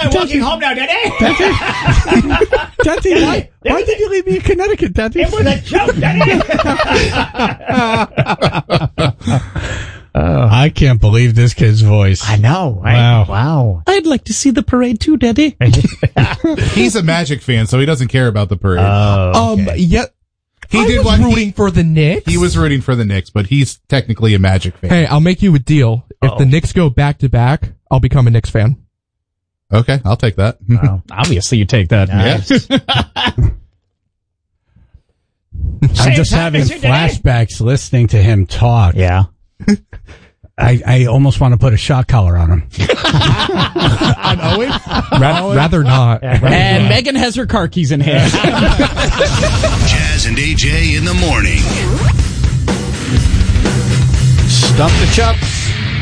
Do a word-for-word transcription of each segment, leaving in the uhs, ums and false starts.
I'm walking home now, Daddy. Daddy, Daddy why, why did you leave me in Connecticut, Daddy? It was a joke, Daddy. Oh. I can't believe this kid's voice. I know. Right? Wow. Wow. I'd like to see the parade too, Daddy. He's a Magic fan, so he doesn't care about the parade. Oh, okay. Um, yeah. He I did was what rooting he, for the Knicks. He was rooting for the Knicks, but he's technically a Magic fan. Hey, I'll make you a deal. If Uh-oh. the Knicks go back to back, I'll become a Knicks fan. Okay, I'll take that. Wow. Obviously, you take that. Nice. I'm just having flashbacks listening to him talk. Yeah. I, I almost want to put a shot collar on him. On Owen? Ra- rather not. Yeah, rather And not. Megan has her car keys in hand. Jazz and A J in the morning. Stump the Chucks.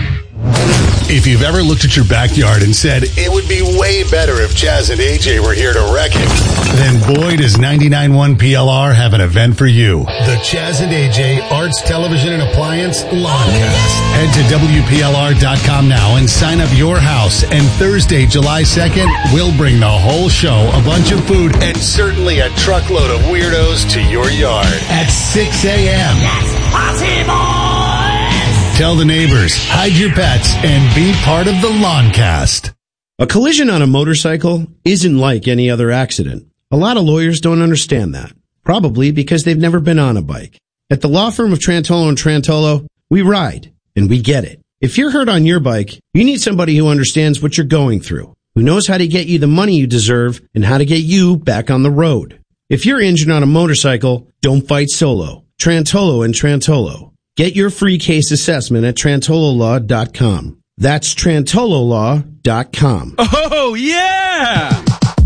If you've ever looked at your backyard and said, it would be way better if Jazz and A J were here to wreck it, then boy, does ninety-nine point one P L R have an event for you. The Jazz and A J Arts Television and Appliance Lawncast. Head to W P L R dot com now and sign up your house. And Thursday, July second, we'll bring the whole show, a bunch of food, and certainly a truckload of weirdos to your yard at six a.m. That's possible! Tell the neighbors, hide your pets, and be part of the Lawncast. A collision on a motorcycle isn't like any other accident. A lot of lawyers don't understand that, probably because they've never been on a bike. At the law firm of Trantolo and Trantolo, we ride, and we get it. If you're hurt on your bike, you need somebody who understands what you're going through, who knows how to get you the money you deserve and how to get you back on the road. If you're injured on a motorcycle, don't fight solo. Trantolo and Trantolo. Get your free case assessment at Trantolo Law dot com. That's Trantolo Law dot com. Oh, yeah!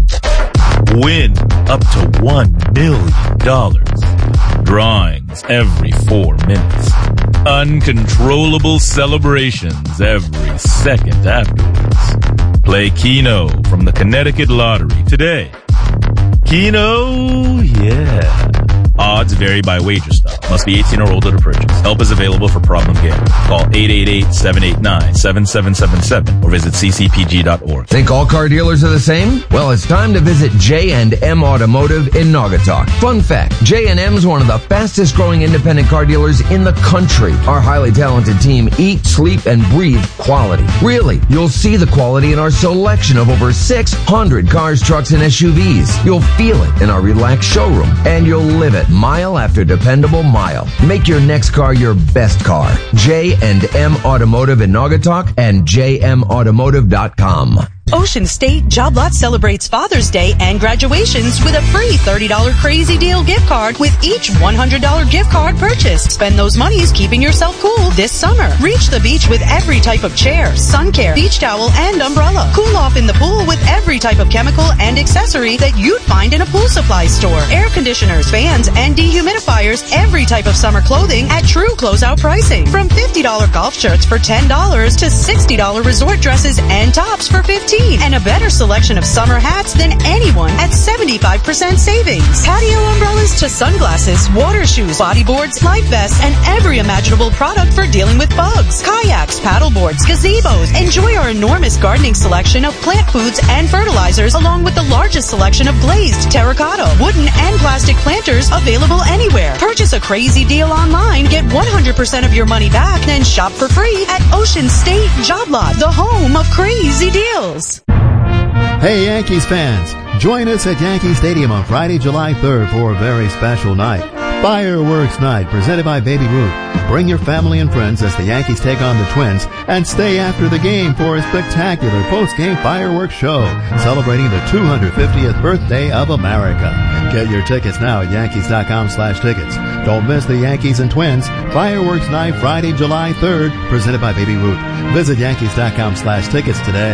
Win up to one million dollars. Drawings every four minutes. Uncontrollable celebrations every second afterwards. Play Keno from the Connecticut Lottery today. Keno, yeah. Odds vary by wager style. Must be eighteen or older to purchase. Help is available for problem gambling. Call eight eight eight, seven eight nine, seven seven seven seven or visit c c p g dot org. Think all car dealers are the same? Well, it's time to visit J and M Automotive in Naugatuck. Fun fact, J and M is one of the fastest growing independent car dealers in the country. Our highly talented team eat, sleep, and breathe quality. Really, you'll see the quality in our selection of over six hundred cars, trucks, and S U Vs. You'll feel it in our relaxed showroom, and you'll live it mile after dependable mile. Make your next car your best car. J and M Automotive in Naugatuck and j m automotive dot com. Ocean State Job Lot celebrates Father's Day and graduations with a free thirty dollars Crazy Deal gift card with each one hundred dollars gift card purchased. Spend those monies keeping yourself cool this summer. Reach the beach with every type of chair, sun care, beach towel, and umbrella. Cool off in the pool with every type of chemical and accessory that you'd find in a pool supply store. Air conditioners, fans, and dehumidifiers, every type of summer clothing at true closeout pricing. From fifty dollars golf shirts for ten dollars to sixty dollars resort dresses and tops for fifteen dollars. And a better selection of summer hats than anyone at seventy-five percent savings. Patio umbrellas to sunglasses, water shoes, bodyboards, life vests, and every imaginable product for dealing with bugs. Kayaks, paddleboards, gazebos. Enjoy our enormous gardening selection of plant foods and fertilizers, along with the largest selection of glazed, terracotta, wooden, and plastic planters available anywhere. Purchase a Crazy Deal online, get one hundred percent of your money back, then shop for free at Ocean State Job Lot, the home of crazy deals. Hey Yankees fans, join us at Yankee Stadium on Friday, July third for a very special night. Fireworks Night presented by Baby Ruth. Bring your family and friends as the Yankees take on the Twins and stay after the game for a spectacular post-game fireworks show celebrating the two hundred fiftieth birthday of America. Get your tickets now at yankees dot com slash tickets. Don't miss the Yankees and Twins Fireworks Night Friday, July third presented by Baby Ruth. Visit yankees dot com slash tickets today.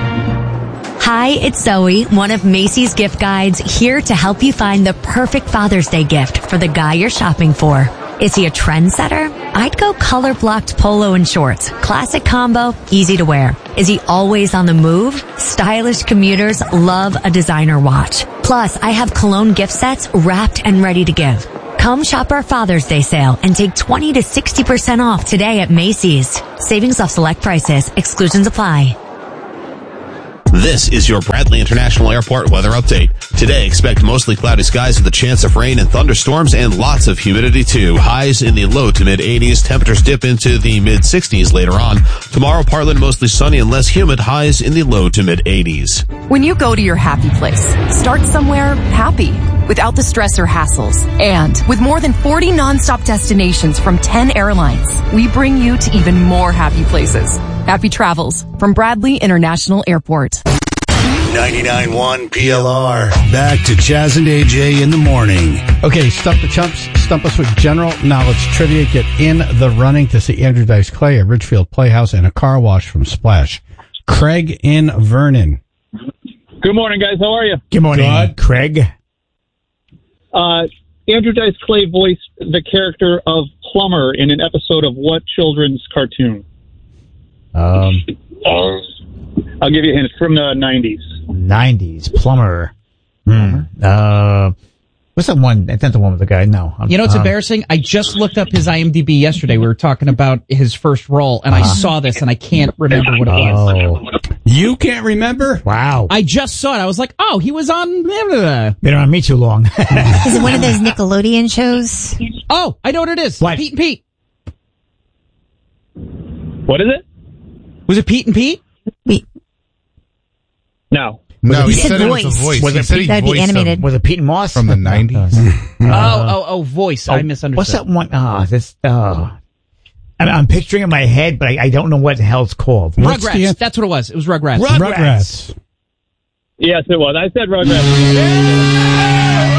Hi, it's Zoe, one of Macy's gift guides, here to help you find the perfect Father's Day gift for the guy you're shopping for. Is he a trendsetter? I'd go color-blocked polo and shorts. Classic combo, easy to wear. Is he always on the move? Stylish commuters love a designer watch. Plus, I have cologne gift sets wrapped and ready to give. Come shop our Father's Day sale and take twenty to sixty percent off today at Macy's. Savings off select prices. Exclusions apply. This is your Bradley International Airport weather update. Today, expect mostly cloudy skies with a chance of rain and thunderstorms and lots of humidity too. Highs in the low to mid eighties. Temperatures dip into the mid sixties later on. Tomorrow, partly and mostly sunny and less humid. Highs in the low to mid eighties. When you go to your happy place, start somewhere happy, without the stress or hassles. And with more than forty nonstop destinations from ten airlines, we bring you to even more happy places. Happy travels from Bradley International Airport. ninety-nine point one P L R. Back to Chaz and A J in the morning. Okay, Stump the Chumps. Stump us with general knowledge trivia. Get in the running to see Andrew Dice Clay at Ridgefield Playhouse and a car wash from Splash. Craig in Vernon. Good morning, guys. How are you? Good morning, Good. Craig. Uh, Andrew Dice Clay voiced the character of Plumber in an episode of what children's cartoon? Um, I'll give you a hint. It's from the nineties. nineties Plumber. Hmm. Uh, what's that one? That's not the one with the guy. No. I'm, You know, it's um, embarrassing. I just looked up his IMDb yesterday. We were talking about his first role, and I Uh-huh. saw this, and I can't remember what it was. Oh, You can't remember? wow. I just saw it. I was like, oh, he was on... Been on me too long. Is it one of those Nickelodeon shows? Oh, I know what it is. What? Pete and Pete. What is it? Was it Pete and Pete? Wait, No. No, He he said said it was voice. a voice. Was He it said he That'd be voiced animated. them Was it Pete and Moss? from the nineties. oh, oh, oh, voice. I Oh, misunderstood. What's that one? Ah, this. Oh. I'm, I'm picturing it in my head, but I, I don't know what the hell it's called. What's the Rugrats. answer? That's what it was. It was Rugrats. Rugrats. Rugrats. Yes, it was. I said Rugrats.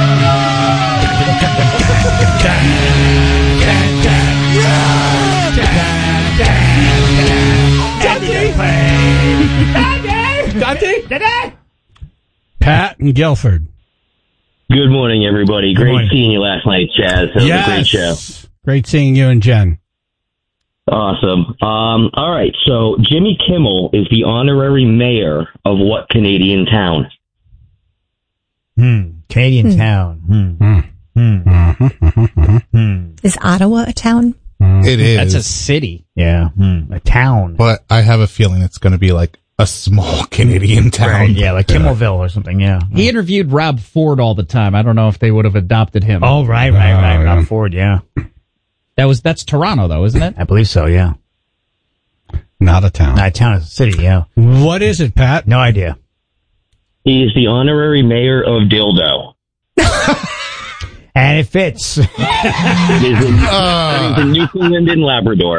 Pat and Guilford. Good morning, everybody. Great morning. seeing you last night, Chaz. That was a great show. Great seeing you and Jen. Awesome. Um, all right, so Jimmy Kimmel is the honorary mayor of what Canadian town? Hmm. Canadian Hmm. town. Hmm. Hmm. Mm-hmm. Hmm. is Ottawa a town? It is. That's a city. Yeah. Hmm. A town. But I have a feeling it's going to be like a small Canadian town. Right, yeah, like Kimmelville or something, yeah. He interviewed Rob Ford all the time. I don't know if they would have adopted him. Oh, right, right, right. Uh, Rob Ford, yeah. That was that's Toronto, though, isn't it? I believe so, yeah. Not a town. Not a town, it's a city, yeah. What is it, Pat? No idea. He is the honorary mayor of Dildo. And it fits. It is in, that is in Newfoundland and Labrador.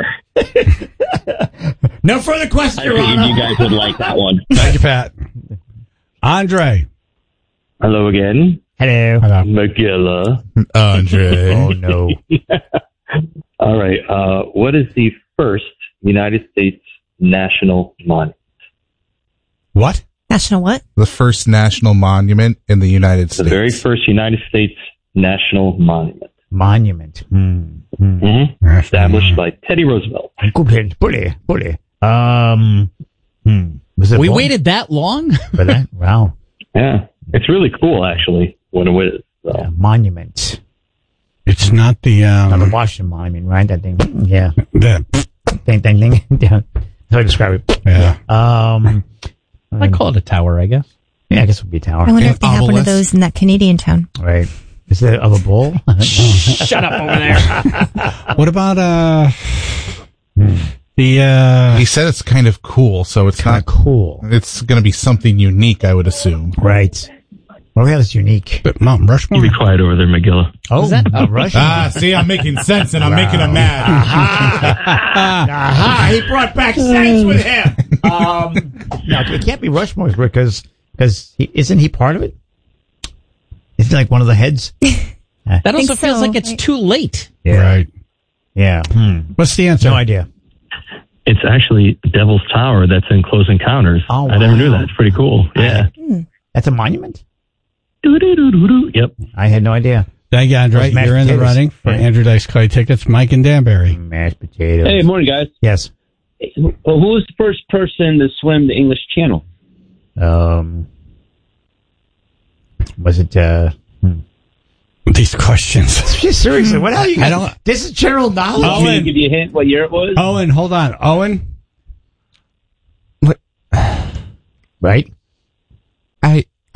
No further questions, I Your figured Honor. you guys would like that one. Thank you, Pat. Andre. Hello again. Hello. Hello. Magilla. Andre. Oh, no. All right. Uh, what is the first United States national monument? What? National what? The first national monument in the United The States. very first United States national monument. Monument. Hmm. Hmm. Mm-hmm. Established by Teddy Roosevelt. Good, bully, bully. Um, hmm. Was it We born waited that long? for that? Wow. Yeah. It's really cool, actually, when it is. So. Yeah, monument. It's not the, um, Not the Washington Monument, right? That thing. Yeah. the, Ding, ding, ding. Yeah. That's how I describe it. yeah. Um, I call it a tower, I guess. yeah, I guess it would be a tower. I wonder An if they have one of obelisk. those in that Canadian town. Right. Is it of a bull? Shut up over there. What about, uh, the, uh, He said it's kind of cool, so it's Kind not of cool. It's going to be something unique, I would assume. Right. Well, yeah, that's unique. Mount Rushmore? Be quiet over there, McGilla. Oh, that a Russian? Ah, see, I'm making sense and I'm making him mad. Aha! He brought back sense with him. Um, no, it can't be Rushmore because because he, isn't he part of it? Isn't he like one of the heads? That also Think feels so. like it's too late. Yeah. Right. Yeah. Hmm. What's the answer? No idea. It's actually Devil's Tower that's in Close Encounters. Oh, I never knew wow. that. It's pretty cool. Yeah. That's a monument? Doo-doo-doo-doo-doo. Yep. I had no idea. Thank you, Andre. Those mashed You're in the potatoes. running for Yeah. Andrew Dice Clay tickets. Mike and Danbury. Mashed potatoes. Hey, morning, guys. Yes. Well, who was the first person to swim the English Channel? Um. Was it? Uh, hmm. These questions. Seriously, what the hell you I got? don't. This is general knowledge. Can I Owen. give you a hint what year it was? Owen, hold on. Owen. Right?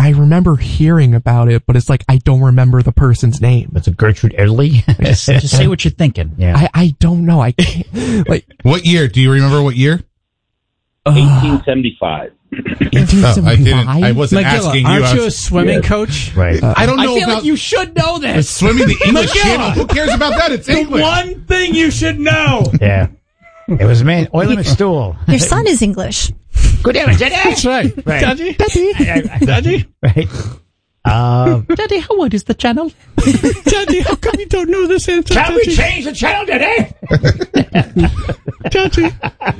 I remember hearing about it, but it's like I don't remember the person's name. It's a Gertrude Italy. Just, just say what you're thinking. Yeah. I, I don't know. I can't. Like, What year? Do you remember what year? eighteen seventy-five. Oh, I didn't. I wasn't McGilla, asking you. aren't I you a was, swimming coach? Right. I don't know I feel about like you should know this. swimming the English McGilla. Channel. Who cares about that? It's The English. one thing you should know. Yeah. It was man, Oil McStool. Your son is English. Good damn it, Daddy. That's right. Right. Daddy, Daddy, Daddy, Right. Um, Daddy, how wide is the channel? Daddy. How come you don't know this answer? can we Daddy? change the channel, Daddy? Daddy.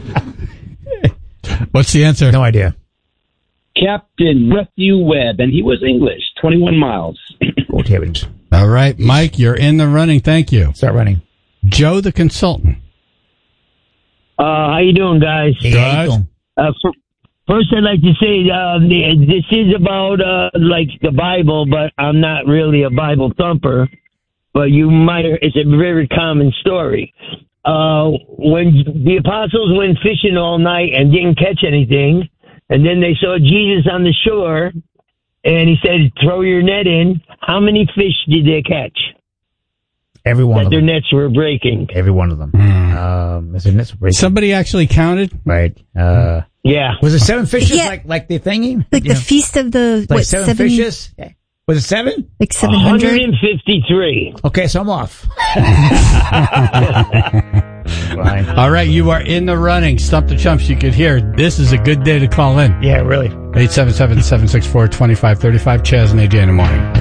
What's the answer? No idea. Captain Matthew Webb, and he was English, twenty-one miles. Good heavens. All right, Mike, you're in the running. Thank you. Start running. Joe, the consultant. Uh, how you doing, guys? Hey, how you doing? Uh, f- first, I'd like to say uh, the- this is about uh, like the Bible, but I'm not really a Bible thumper. But you might. It's a very common story. Uh, when the apostles went fishing all night and didn't catch anything, and then they saw Jesus on the shore, and he said, "Throw your net in." How many fish did they catch? Every one that of their them. nets were breaking. Every one of them. Mm. Um, is their nets breaking? Somebody actually counted? Right. Uh, yeah. Was it seven fishes Yeah. like like the thingy? Like You the know, feast of the, like what, seven, seven, fishes? Was it seven? like seven hundred? one hundred fifty-three. Okay, so I'm off. Fine. All right, you are in the running. Stump the Chumps. You could hear this is a good day to call in. Yeah, really. eight seven seven, seven six four, two five three five. Chaz and A J in the morning.